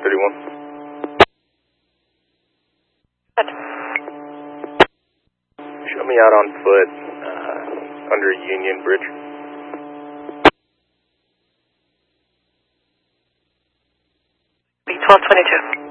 131. What? Show me out on foot under Union Bridge. 1222.